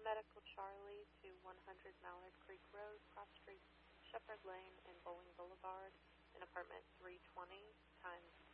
Medical Charlie to 100 Mallard Creek Road, Cross Street, Shepherd Lane, and Bowling Boulevard, in apartment 320, times